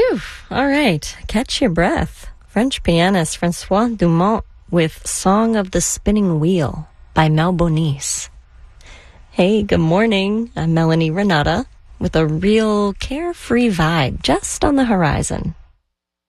Whew. All right. Catch your breath. French pianist Francois Dumont with Song of the Spinning Wheel by Mel Bonis. Hey, good morning. I'm Melanie Renata with a real carefree vibe just on the horizon.